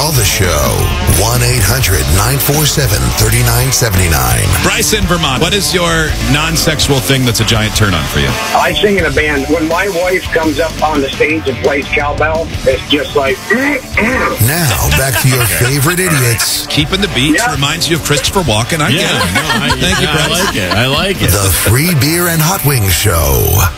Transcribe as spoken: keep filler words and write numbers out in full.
Call the show. one eight hundred nine four seven three nine seven nine. Bryce in Vermont, what is your non-sexual thing that's a giant turn-on for you? I sing in a band. When my wife comes up on the stage and plays cowbell, it's just like... Now, back to your favorite idiots. Keeping the beats Yeah. reminds you of Christopher Walken. I Yeah, get it. no, I, Thank you, yeah, I Bryce. like it. I like it. The Free Beer and Hot Wings Show.